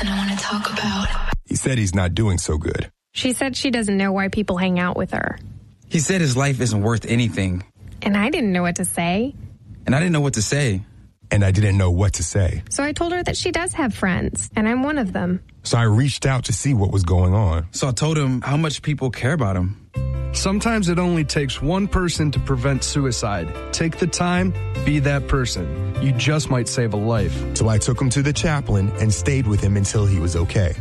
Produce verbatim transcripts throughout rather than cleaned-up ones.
something I want to talk about. He said he's not doing so good. She said she doesn't know why people hang out with her. He said his life isn't worth anything. And I didn't know what to say. And I didn't know what to say. And I didn't know what to say. So I told her that she does have friends, and I'm one of them. So I reached out to see what was going on. So I told him how much people care about him. Sometimes it only takes one person to prevent suicide. Take the time, be that person. You just might save a life. So I took him to the chaplain and stayed with him until he was okay.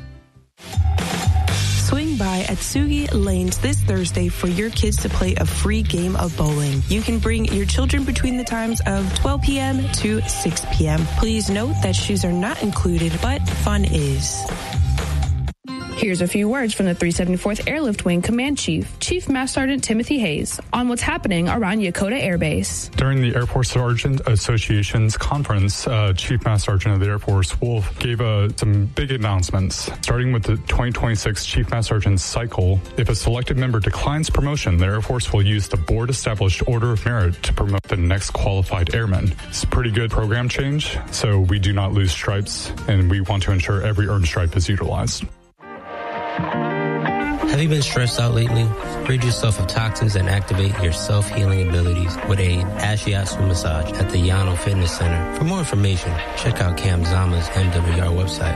Swing by Atsugi Lanes this Thursday for your kids to play a free game of bowling. You can bring your children between the times of twelve p.m. to six p.m. Please note that shoes are not included, but fun is. Here's a few words from the three seventy-fourth Airlift Wing Command Chief, Chief Master Sergeant Timothy Hayes, on what's happening around Yokota Air Base. During the Air Force Sergeant Association's conference, uh, Chief Master Sergeant of the Air Force, Wolf, gave uh, some big announcements. Starting with the twenty twenty-six Chief Master Sergeant cycle, if a selected member declines promotion, the Air Force will use the board-established Order of Merit to promote the next qualified airman. It's a pretty good program change, so we do not lose stripes, and we want to ensure every earned stripe is utilized. Have you been stressed out lately? Rid yourself of toxins and activate your self-healing abilities with a Ashiatsu massage at the Yano Fitness Center. For more information, check out Cam Zama's M W R website.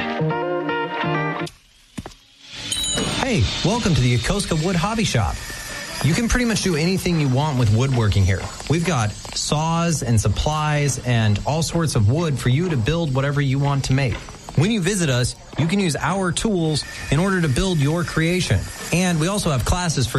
Hey, welcome to the Yokosuka Wood Hobby Shop. You can pretty much do anything you want with woodworking here. We've got saws and supplies and all sorts of wood for you to build whatever you want to make. When you visit us, you can use our tools in order to build your creation. And we also have classes for